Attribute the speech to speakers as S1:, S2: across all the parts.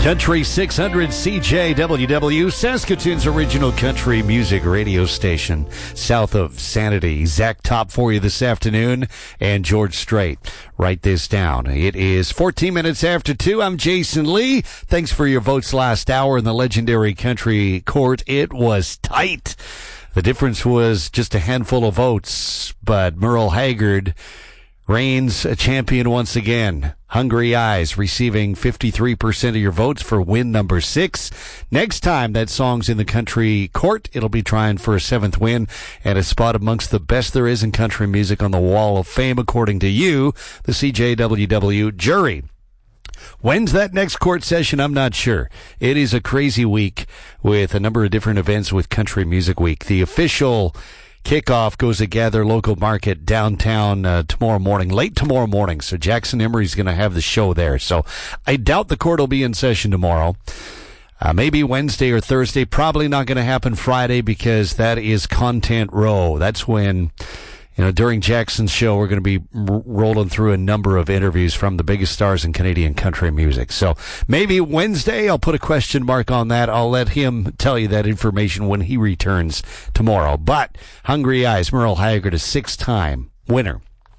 S1: Country 600 CJWW, Saskatoon's original country music radio station, south of Sanity. Zach Top for you this afternoon, and George Strait. Write this down. It is 14 minutes after 2. I'm Jason Lee. Thanks for your votes last hour in the legendary country court. It was tight. The difference was just a handful of votes, but Merle Haggard reigns a champion once again. Hungry Eyes receiving 53% of your votes for win number 6. Next time that song's in the country court, it'll be trying for a 7th win and a spot amongst the best there is in country music on the Wall of Fame, according to you, the CJWW jury. When's that next court session? I'm not sure. It is a crazy week with a number of different events with Country Music Week. The official kickoff goes to Gather Local Market downtown tomorrow morning, late tomorrow morning. So Jackson Emery's going to have the show there. So I doubt the court will be in session tomorrow. Maybe Wednesday or Thursday. Probably not going to happen Friday because that is Content Row. That's when, during Jackson's show, we're going to be rolling through a number of interviews from the biggest stars in Canadian country music. So maybe Wednesday, I'll put a question mark on that. I'll let him tell you that information when he returns tomorrow. But Hungry Eyes, Merle Haggard, a 6-time winner.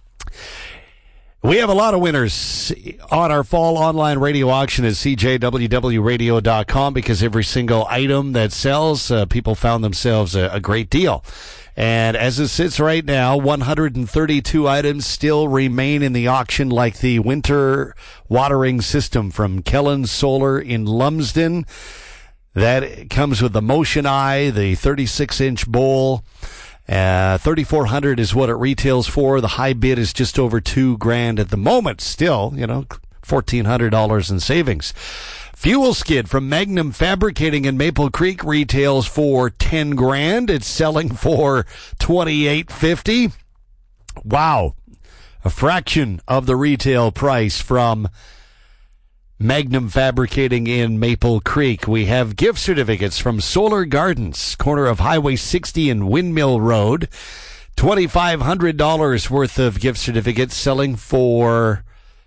S1: We have a lot of winners on our fall online radio auction at CJWWradio.com because every single item that sells, people found themselves a great deal. And as it sits right now, 132 items still remain in the auction, like the winter watering system from Kellen Solar in Lumsden. That comes with the Motion Eye, the 36-inch bowl. $3,400 is what it retails for. The high bid is just over $2,000 at the moment. Still, $1,400 in savings. Fuel skid from Magnum Fabricating in Maple Creek retails for $10,000. It's selling for $2,850. Wow. A fraction of the retail price from Magnum Fabricating in Maple Creek. We have gift certificates from Solar Gardens, corner of Highway 60 and Windmill Road. $2,500 worth of gift certificates selling for,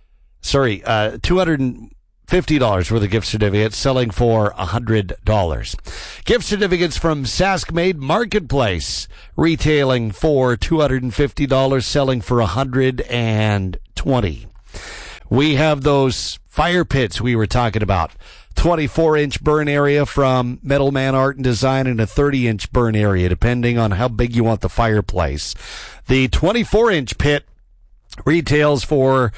S1: $250 worth of gift certificates selling for $100. Gift certificates from Sask Made Marketplace retailing for $250, selling for $120. We have those fire pits we were talking about. 24-inch burn area from Metal Man Art and Design and a 30-inch burn area, depending on how big you want the fireplace. The 24-inch pit retails for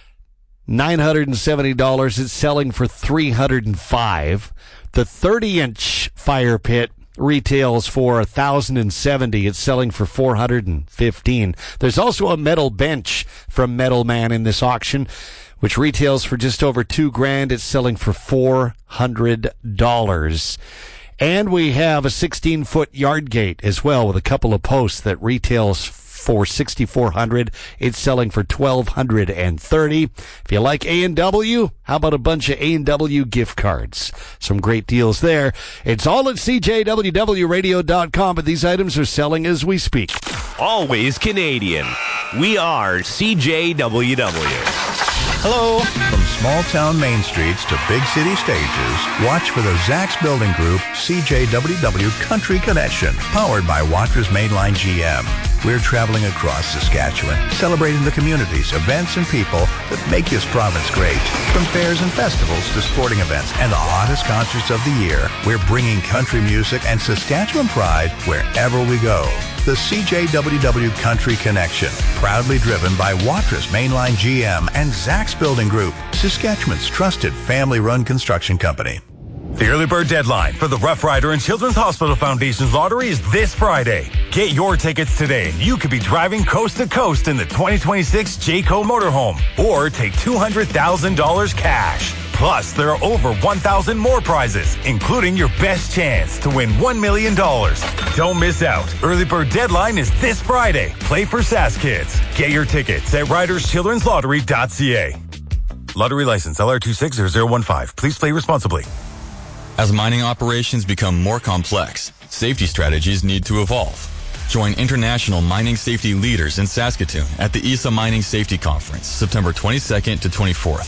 S1: $970. It's selling for $305. The 30-inch fire pit retails for $1,070. It's selling for $415. There's also a metal bench from Metal Man in this auction, which retails for just over $2,000. It's selling for $400. And we have a 16-foot yard gate as well with a couple of posts that retails for $6,400. It's selling for $1,230. If you like A&W, how about a bunch of A&W gift cards? Some great deals there. It's all at CJWWradio.com, but these items are selling as we speak.
S2: Always Canadian. We are CJWW. Hello.
S3: From small-town main streets to big city stages, watch for the Zach's Building Group CJWW Country Connection, powered by Watra's Mainline GM. We're traveling across Saskatchewan, celebrating the communities, events, and people that make this province great. From fairs and festivals to sporting events and the hottest concerts of the year, we're bringing country music and Saskatchewan pride wherever we go. The CJWW Country Connection, proudly driven by Watra's Mainline GM and Zach's Building Group, Saskatchewan's trusted family-run construction company.
S4: The early bird deadline for the Rough Rider and Children's Hospital Foundation's lottery is this Friday. Get your tickets today and you could be driving coast to coast in the 2026 Jayco motorhome or take $200,000 cash. Plus, there are over 1,000 more prizes, including your best chance to win $1 million. Don't miss out. Early bird deadline is this Friday. Play for SAS Kids. Get your tickets at riderschildrenslottery.ca. Lottery license LR260015. Please play responsibly.
S5: As mining operations become more complex, safety strategies need to evolve. Join international mining safety leaders in Saskatoon at the ESA Mining Safety Conference, September 22nd to 24th.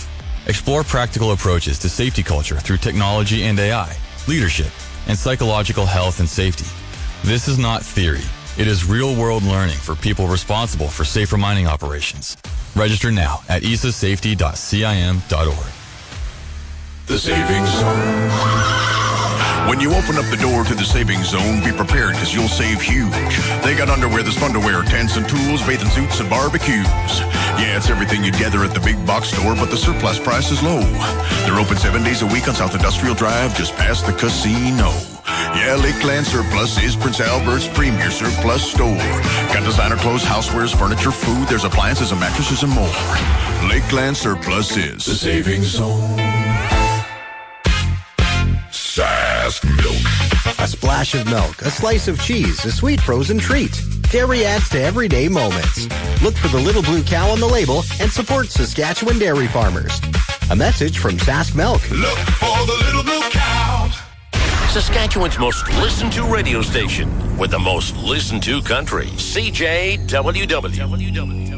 S5: Explore practical approaches to safety culture through technology and AI, leadership, and psychological health and safety. This is not theory. It is real-world learning for people responsible for safer mining operations. Register now at isasafety.cim.org.
S6: The Savings Zone. When you open up the door to the Savings Zone, be prepared because you'll save huge. They got underwear that's fun to wear, tents and tools, bathing suits and barbecues. Yeah, it's everything you'd gather at the big box store, but the surplus price is low. They're open 7 days a week on South Industrial Drive, just past the casino. Yeah, Lakeland Surplus is Prince Albert's premier surplus store. Got designer clothes, housewares, furniture, food, there's appliances and mattresses and more. Lakeland Surplus is the Savings Zone. Sask Milk.
S7: A splash of milk, a slice of cheese, a sweet frozen treat. Dairy adds to everyday moments. Look for the little blue cow on the label and support Saskatchewan dairy farmers. A message from Sask Milk.
S6: Look for the little blue cow.
S8: Saskatchewan's most listened to radio station with the most listened to country, CJWW.